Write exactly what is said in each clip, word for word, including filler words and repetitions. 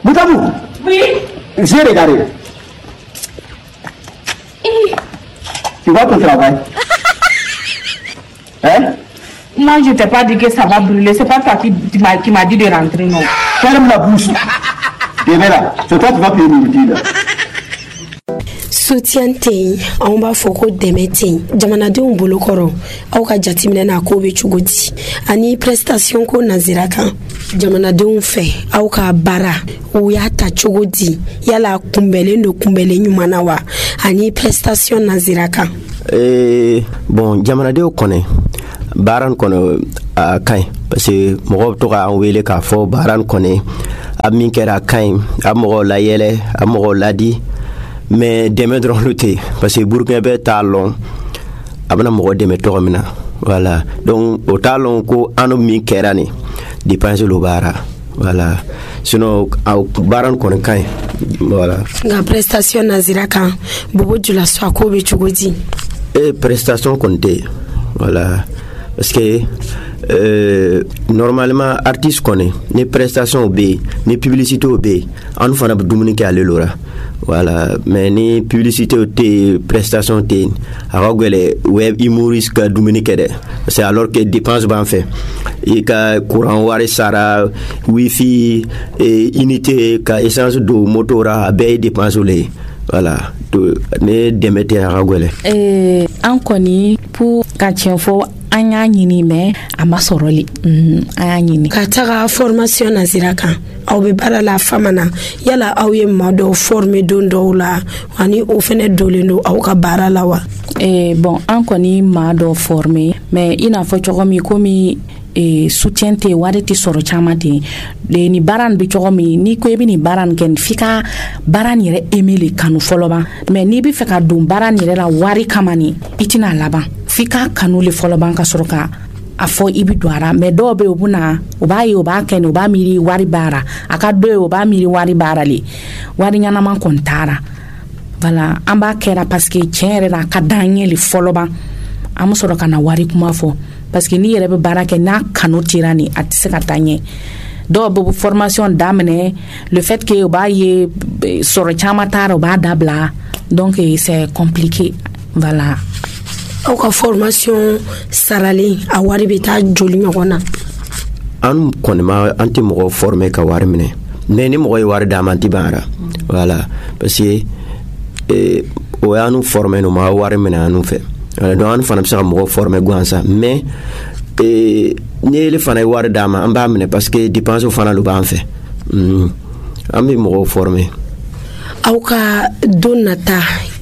Boutabou. Oui. J'ai regardé. Et... Tu vois ton travail. Hein? Moi, je t'ai pas dit que ça va brûler. C'est pas toi qui, qui m'a qui m'a dit de rentrer, non. Ferme la bouche. Viens là. C'est toi qui vas payer le là. Soutien te on b'a fɔ ko dɛmɛ te jamanadenw bolo kɔrɔ aw ka jateminɛ na ko bɛ cogo di ani prestation ko nazira kan jamanadenw fɛ aw ka baara o y'a ta cogo di yala kunbɛlen do kunbɛlen ɲuman na wa ani prestation nazira kan eh bon jamanadenw kɔnɛ baara kɔnɔ a kaɲi parce que mɔgɔw bɛ to ka an wele k'a fɔ baara kɔnɛ a min kɛra a kaɲi a mɔgɔw layɛlɛ a mɔgɔw ladi mais dɛmɛ dɔrɔn lu tɛ parce que Burkina bɛ t'a lɔn a bɛna mɔgɔ dɛmɛ tɔgɔ min na voilà donc o t'a lɔn ko an min kɛra nin dépense lo baara voilà sinon a baara kɔni kaɲi voilà. nka prestation nazira kan bobo jula so a ko bɛ cogo di. e prestation kɔni tɛ voilà parce que euh, normalement artiste kɔni ni prestation bɛ yen ni publicité bɛ yen an fana bɛ dumuni kɛ ale lora voilà mais ni publicité te prestation te a ka gɛlɛ web humoriste ka dumuni kɛ dɛ parce que alors que dépense b'an fɛ i ka courant wari sara wifi e, unité ka essence do moto ra a bɛɛ ye dépense le ye voilà ne dɛmɛ tɛ a ka gɛlɛ. Eh, an kɔni pour ka tiɲɛ fɔ an y'a ɲini mɛ a ma sɔrɔli an y'a ɲini ka taga formation nazira kan aw bɛ baara la fama na yala aw ye maa dɔw former don dɔw la ani o fɛnɛ dolen do aw ka baara la wa. Eh, bon an kɔni maa dɔw former mais i n'a fɔ cogo min komi eh, soutien tɛ wari tɛ sɔrɔ caman ten de ni baara nin bɛ cogo min n'i ko i bɛ nin baara nin kɛ f'i ka baara nin yɛrɛ aimer le kanu fɔlɔ ban mais n'i bɛ fɛ ka don baara nin yɛrɛ la wari kama nin i tɛna laban f'i ka kanu le fɔlɔ ban ka sɔrɔ ka a fɔ i bɛ don a la mais dɔw bɛ yen o bɛ na o b'a ye o b'a kɛ nin o b'a miiri wari baara a ka dɔ ye o b'a miiri wari baara le wari ɲɛnama kɔni taara voilà an b'a kɛra parce que tiɲɛ yɛrɛ la a ka d'an ye le fɔlɔ ban an bɛ sɔrɔ ka na wari kuma fɔ parce que n'i yɛrɛ bɛ baara kɛ n'a kanu tira nin a tɛ se ka taa ɲɛ dɔw bɛ formation daminɛ le fait que o b'a ye sɔrɔ caman taara o b'a dabila donc c'est compliqué voilà. aw ka formation saralen a wari bɛ taa joli ɲɔgɔn na. an kɔni ma an tɛ mɔgɔ former ka wari minɛ mais ni mɔgɔ ye wari d'a ma an tɛ ban ara voilà parce que eh, o y'an former no ma wari minɛ an fɛ donc an fana bɛ se ka mɔgɔ former gansan mais eh, ni ele fana ye wari d'a ma an b'a minɛ parce que dépense fana lo b'an fɛ mm. an bɛ mɔgɔw former. aw ka don nata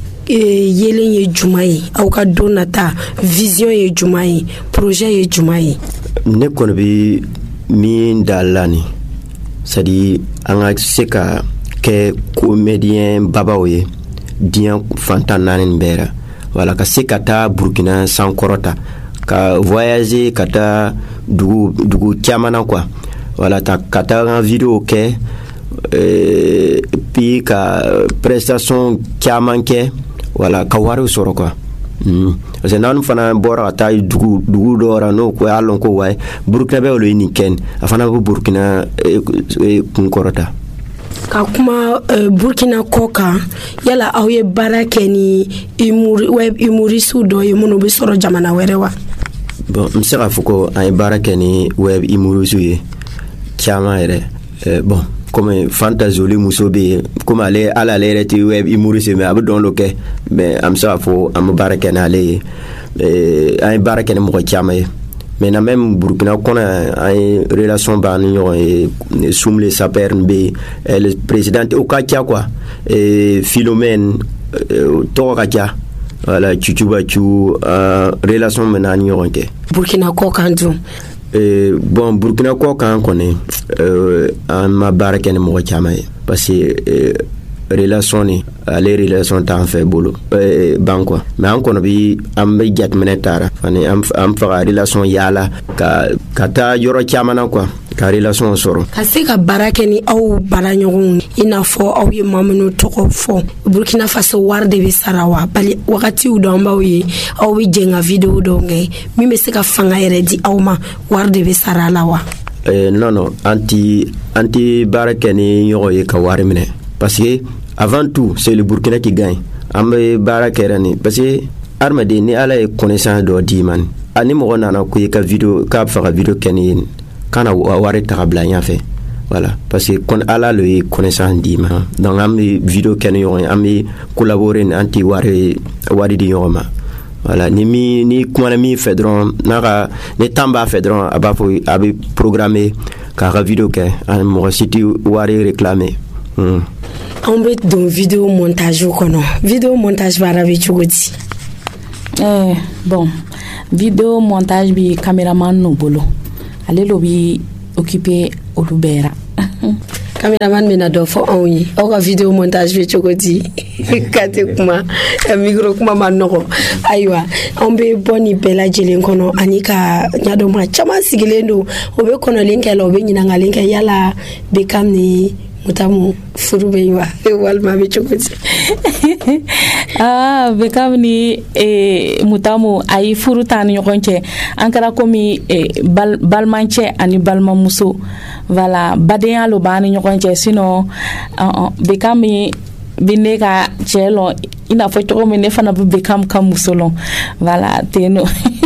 yelen ye juma ye aw ka don nata vision ye juma ye projet ye juma ye. ne kɔni bɛ min da la ni c'est à dire an ka se ka kɛ comédien babaw ye diɲɛ fantan naani nin bɛɛ la voilà ka se ka taa Burkina sankɔrɔta ka voyager ka taa dugu dugu caman na quoi voilà ta ka taa an vidéo kɛ euh, puis ka prestation caman kɛ voilà ka wari sɔrɔ quoi mm. parce que n'an fana bɔra ka taa dugu dugu dɔ la n'o ko y'a lɔn ko waye Burkina bɛ olu ye nin kɛ a fana bɛ Burkina eh, eh, kun kɔrɔta. ka kuma uh, Burkina kɔ kan yala aw ye baara kɛ ni humor web humoriste dɔ ye minnu bɛ sɔrɔ jamana wɛrɛ wa. bon n bɛ se k'a fɔ ko an ye baara kɛ ni web humoriste ye caman yɛrɛ eh, bon comme Fanta Zoli muso bɛ yen comme ale ala ale yɛrɛ tɛ web humoriste mais a bɛ dɔn dɔ kɛ mais an bɛ se k'a fɔ an bɛ baara kɛ n'ale ye eh, an ye baara kɛ ni mɔgɔ caman ye maintenant même Burkina kɔnɔ an ye relation b'an ni ɲɔgɔn ye Soumle Saper bɛ yen le président o ka ca quoi eh, Philomène eh, tɔgɔ ka ca voilà Cucubacu uh, relation min n'an ni ɲɔgɔn cɛ. Burkina kɔ kan dun. Eh, bon Burkina kɔ kan kɔni euh, an ma baara kɛ ni mɔgɔ caman ye parce que eh, relation ni ale relation t'an fɛ bolo eh, ban quoi mais an kɔnɔ bi an bɛ jateminɛ taara fani an an faga relation yaala ka ka taa yɔrɔ caman na quoi ka relation sɔrɔ ka se ka baara kɛ ni aw baara ɲɔgɔnw i n'a fɔ aw ye maa minnu tɔgɔ fɔ Burkina Faso wari de bɛ sara wa bali wagatiw dɔ an b'aw ye aw bɛ jɛn ka vidéo dɔw kɛ min bɛ se ka fanga yɛrɛ di aw ma wari de bɛ sara la wa. eh, non non anti anti baraka ni yogo ye ka wari mine parce que avant tout c'est le Burkina qui gagne ambe baraka ni parce que armade ni ala e connaissance do di man ani mo nana ko ka vidéo ka fa vidéo keni kana wari tabla ya fait voilà parce que kon ala le connaissance di man donc am vidéo keni yo am collaborer anti wari wari di yo ma voilà ni mi ni kuma mi fedron naka ni tamba fedron aba fo abi programmer ka vidéo ke an mo siti wari réclamer hmm. On bet don vidéo montage kono vidéo montage bara bi chugoti eh bon vidéo montage bi cameraman no bolo ale lo bi occupé olubera cameraman mena do fo onyi o ka vidéo montage bi chugoti kate kuma micro kuma manoko aywa on be boni bela jelen kono anika nyado ma chama sigilendo obe kono linke lo be nyina ngalinke yala be kamni mutamu furube yiwa walma be chukutsi ah be kamni e mutamu ay furutan yokonche ankara komi e bal balmanche ani balma muso voilà baden lo bani yokonche sino uh, be kami bineka chelo ina fo to me ne fana be kam kam musolon voilà teno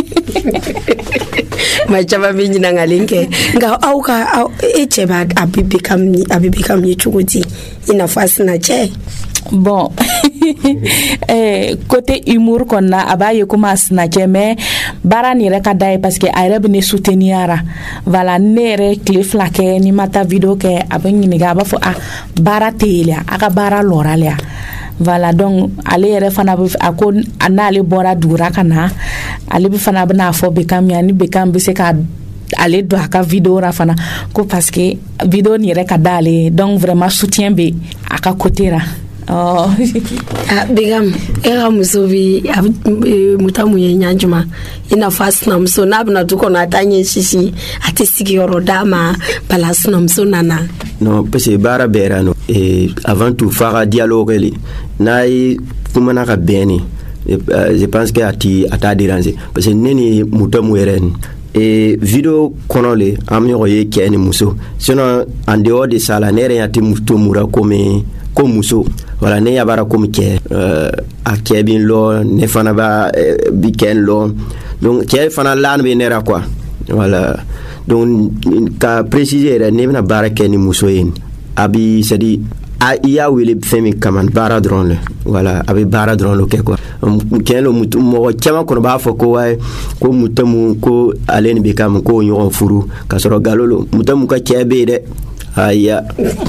ma chaba binyi na ngalinke nga auka au eche ba abibe kam ni abibe kam ni chukuti ina fasi na che bon eh côté humour konna abaye kuma snatcher mais bara ni reka dai parce que ayre bene souteniara voilà nere cliff la ke ni mata video ke abani ni ga ba fo a bara telia aka bara loralia voilà donc ale yere fana ako anale bora dura kana ale bi fana bana fo be kam yani be kam bi se ka ale do aka video ra fana ko parce que video ni reka dale donc vraiment soutien be aka côté ra oh ah bigam era musobi mutamu ye nyanjuma ina fast na mso na bna tuko na tanye shishi atistiki yorodama balas na mso nana non parce que bara berano et avant tout faire dialogue li nay kumana ka beni je pense que ati ata déranger parce que neni mutamu eren et vidéo konole amyo ye keni muso sinon en dehors de ça la nere ati mutumura comme comme muso voilà ne yabara comme ke euh a kebin lo ne fana ba biken lo donc ke fana lan be nera quoi voilà donc ka préciser ne na barake ni muso yin abi c'est-à-dire a iya wele femi kaman bara drone le voilà abi bara drone lo ke quoi ken lo mutum mo chama ko ba fo ko way ko mutamu ko alen be kam ko nyon furu ka soro galolo mutamu ka kebe de aya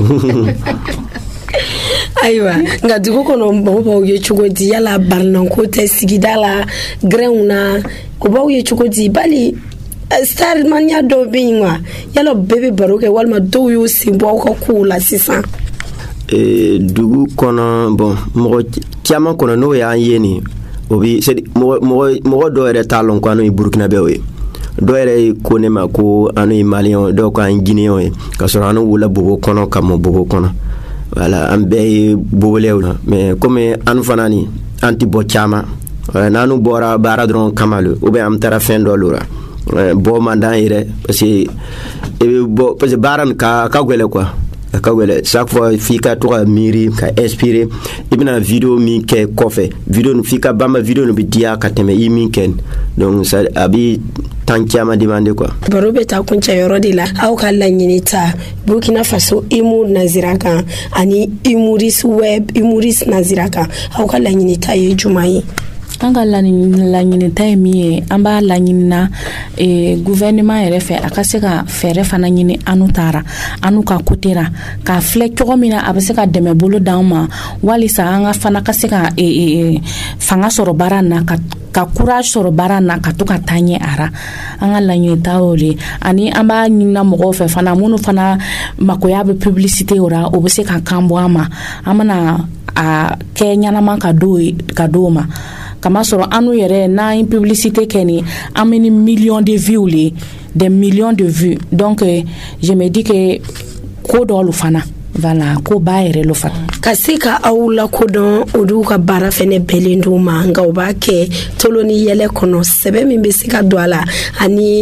aywa nga duko kono mbo ye chugodi yala barnan ko te sigidala greuna ko bawo ye chugodi bali star mania do binwa yalo bebe baroke walma do yo simbo ko kula sisa e dugu kono bon mo tiama kono no ya yeni obi c'est mo mo do ere talon ko anu Burkina Faso do ere ko ne ma ko anu Malion do ko an Guinéen ka so anu wula bobo kono kam bobo kono voilà ambe bobolewna mais comme anu fanani anti bochama nanu bora bara dron kamalu ou bien am tara fin do lura bo mandan ire parce que bo parce que baran ka ka gwele quoi ka gwele chaque fois fika to miri ka inspirer ibna vidéo mi ke kofe vidéo nu fika bamba vidéo nu bidia ka teme yimi ken donc ça abi tankiama demande quoi barobe ta kuncha yorodila au kala nyinita Burkina Faso imu naziraka ani imuris web imuris naziraka au kala nyinita ye jumai anga la nyini tay mi amba la nyini na e gouvernement yere fe akase ka fere fana nyini anu tara anu ka kotera ka fle kyogo mina abase ka deme bolo dama wali sa anga fana kase ka e, e fanga soro barana ka ka courage soro barana ka to ka tanye ara anga la nyini tawoli ani amba nyina mo fe fana munu fana makoya be publicité ora obese ka kambo ama amana a Kenya na man ka do ka doma kama soro anu yere na une publicité keni ameni millions de vues les des millions de vues donc euh, je me dis que ko do lu fana voilà ko bayere lu fana kasika awula ko don odu ka bara fene belindu manga obake toloni yele kono sebe mi besika doala ani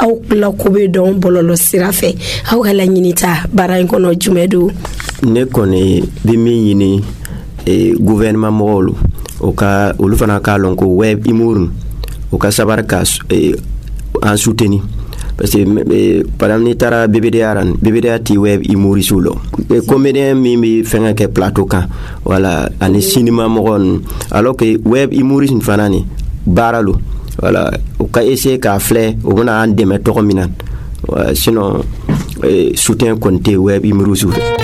aw la ko be don bololo sira fɛ aw ka laɲini ta baara in kɔnɔ jumɛn do? Ne kɔni bi min ɲini e gouvernement mɔgɔw o ka olu fana ka lɔn ko web imur o ka sabari ka e, an soutenir parce que e, par exemple ni taara B B D A ran B B D A ti web imuri sulo e, comédien min bi fɛngɛ kɛ plateau kan voilà ani cinéma mɔgɔ alors que web imuri fana ni baara lo voilà o ka essayer ka filɛ o bɛna an dɛmɛ tɔgɔ min na sinon e, soutien kɔni tɛ web imuri sulo.